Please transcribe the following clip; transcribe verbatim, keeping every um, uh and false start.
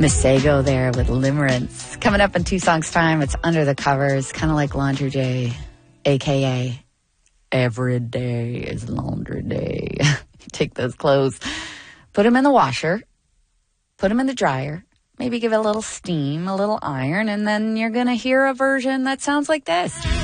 Masego there with Limerence. Coming up in two songs' time, it's Under the Covers, kind of like Laundry Day, a k a every day is laundry day. You take those clothes, put them in the washer, put them in the dryer, maybe give it a little steam, a little iron, and then you're going to hear a version that sounds like this.